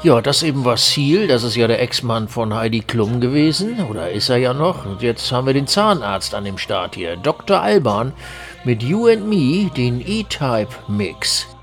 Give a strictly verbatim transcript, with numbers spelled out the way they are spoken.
Ja, das eben war Seal, das ist ja der Ex-Mann von Heidi Klum gewesen, oder ist er ja noch. Und jetzt haben wir den Zahnarzt an dem Start hier, Doktor Alban mit You and Me, den E-Type Mix.